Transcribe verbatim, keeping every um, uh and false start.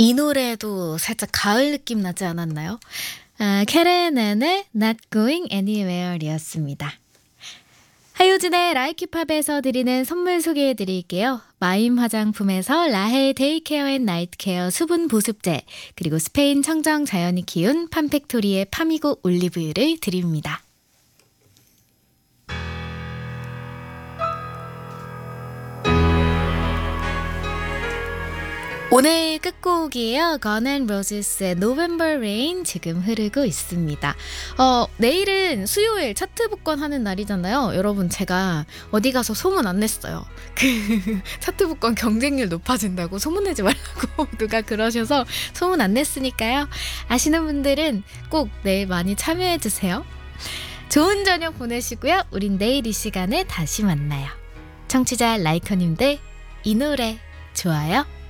이 노래도 살짝 가을 느낌 나지 않았나요? 아, 캐레넨의 Not Going Anywhere이었습니다. 하효진의 라이키팝에서 드리는 선물 소개해 드릴게요. 마임 화장품에서 라헬 데이케어 앤 나이트케어 수분 보습제, 그리고 스페인 청정 자연이 키운 팜팩토리의 파미고 올리브유를 드립니다. 오늘 끝곡이에요. Gun N' Roses의 November Rain 지금 흐르고 있습니다. 어, 내일은 수요일 차트 복권 하는 날이잖아요. 여러분, 제가 어디 가서 소문 안 냈어요. 그 차트 복권 경쟁률 높아진다고 소문내지 말라고 누가 그러셔서 소문 안 냈으니까요. 아시는 분들은 꼭 내일 많이 참여해주세요. 좋은 저녁 보내시고요. 우린 내일 이 시간에 다시 만나요. 청취자 라이커님들, 이 노래 좋아요?